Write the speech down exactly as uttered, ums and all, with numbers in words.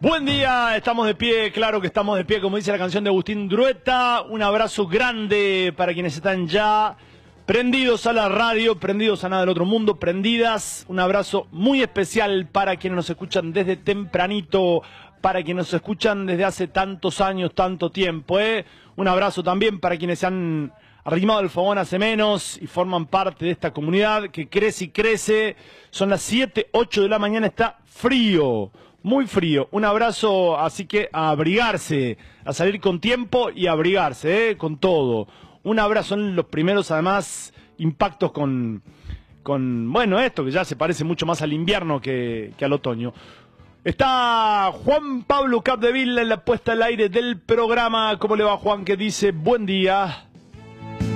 Buen día, estamos de pie, claro que estamos de pie, como dice la canción de Agustín Drueta. Un abrazo grande para quienes están ya prendidos a la radio, prendidos a Nada del Otro Mundo, prendidas. Un abrazo muy especial para quienes nos escuchan desde tempranito, para quienes nos escuchan desde hace tantos años, tanto tiempo. ¿eh? Un abrazo también para quienes se han arrimado el fogón hace menos y forman parte de esta comunidad que crece y crece. Son las siete, ocho de la mañana, está frío. Muy frío, un abrazo, así que a abrigarse, a salir con tiempo y a abrigarse, ¿eh? Con todo. Un abrazo en los primeros, además, impactos con, con, bueno, esto que ya se parece mucho más al invierno que, que al otoño. Está Juan Pablo Capdevila en la puesta al aire del programa. ¿Cómo le va, Juan? Que dice, buen día.